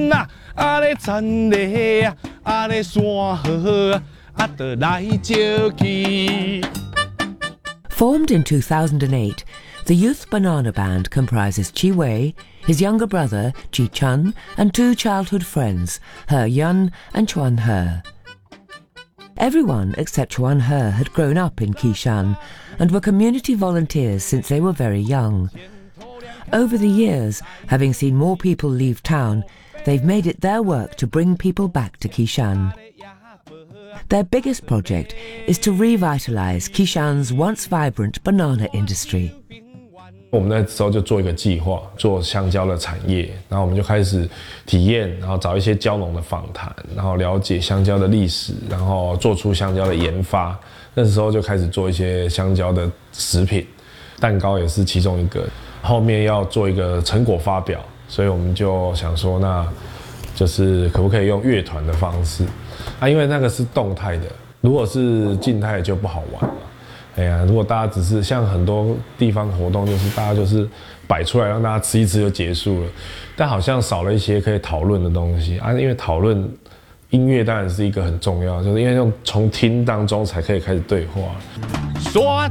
呐，啊咧田里啊，啊咧山河啊，得来招去。 Formed in 2008, the Youth Banana Band comprises Chi Wei, his younger brother Chi Chun, and two childhood friends, He Yun and Chuan He. Everyone except Chuan He had grown up in Kishan and were community volunteers since they were very young. Over the years, having seen more people leave town, they've made it their work to bring people back to Kishan. Their biggest project is to revitalize Kishan's once vibrant banana industry. 我们那时候就做一个计划，做香蕉的产业，然后我们就开始体验，然后找一些蕉农的访谈，然后了解香蕉的历史，然后做出香蕉的研发。那时候就开始做一些香蕉的食品，蛋糕也是其中一个。后面要做一个成果发表，所以我们就想说，那就是可不可以用乐团的方式啊？因为那个是动态的，如果是静态的就不好玩了。哎呀，如果大家只是像很多地方活动，就是大家就是摆出来让大家吃一吃就结束了，但好像少了一些可以讨论的东西啊。因为讨论音乐当然是一个很重要，就是因为从听当中才可以开始对话。 山